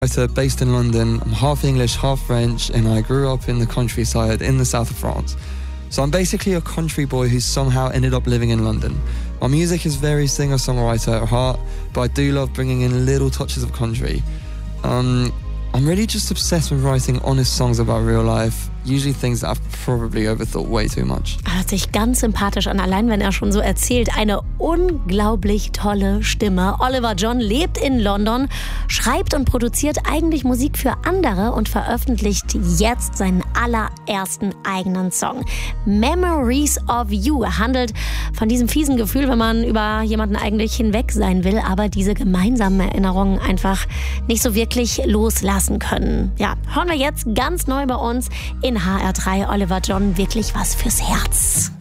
Based in London. I'm half English, half French, and I grew up in the countryside in the south of France. So I'm basically a country boy who somehow ended up living in London. My music is very singer-songwriter at heart, but I do love bringing in little touches of country. I'm really just obsessed with writing honest songs about real life. Usually things that I've probably overthought way too much. Hört sich ganz sympathisch an, allein wenn er schon so erzählt. Eine unglaublich tolle Stimme. Oliver John lebt in London, schreibt und produziert eigentlich Musik für andere und veröffentlicht jetzt seinen allerersten eigenen Song. Memories of You handelt von diesem fiesen Gefühl, wenn man über jemanden eigentlich hinweg sein will, aber diese gemeinsamen Erinnerungen einfach nicht so wirklich loslassen können. Ja, hören wir jetzt ganz neu bei uns in HR3 Oliver John, wirklich was fürs Herz.